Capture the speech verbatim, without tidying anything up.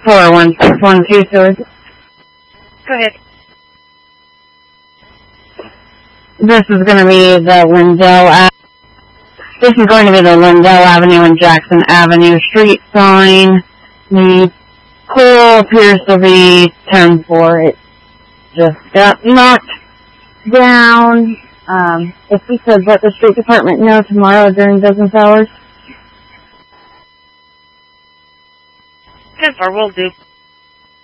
four one six one two, Seward. Go ahead. This is going to be the Lindell Ave- This is going to be the Lindell Avenue and Jackson Avenue street sign. The pole appears to be ten four. It just got knocked down. Um, if we could let the street department know tomorrow during business hours. ten four, will do.